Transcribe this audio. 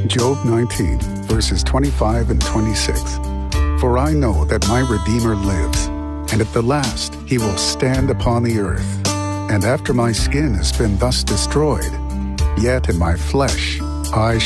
Job 19, verses 25 and 26. For I know that my Redeemer lives, and at the last he will stand upon the earth. And after my skin has been thus destroyed, yet in my flesh I